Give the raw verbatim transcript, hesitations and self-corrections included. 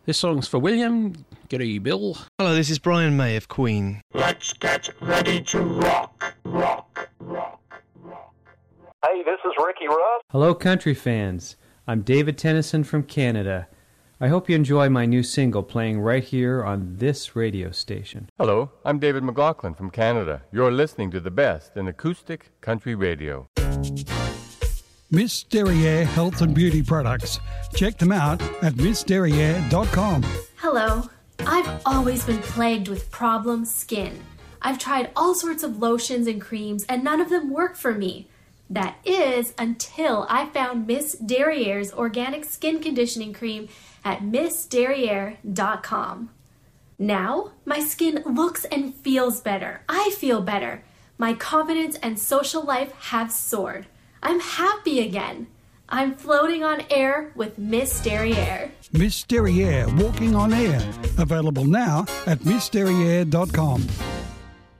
This song's for William. G'day, Bill. Hello, this is Brian May of Queen. Let's get ready to rock, rock, rock, rock. Hey, this is Ricky Ruff. Hello, country fans. I'm David Tennyson from Canada. I hope you enjoy my new single playing right here on this radio station. Hello, I'm David McLaughlin from Canada. You're listening to the best in acoustic country radio. Miss Derriere Health and Beauty Products. Check them out at miss derriere dot com. Hello. I've always been plagued with problem skin. I've tried all sorts of lotions and creams and none of them work for me. That is until I found Miss Derriere's organic skin conditioning cream at miss derriere dot com. Now, my skin looks and feels better. I feel better. My confidence and social life have soared. I'm happy again. I'm floating on air with Miss Derriere. Miss Derriere Walking on Air. Available now at miss derriere dot com.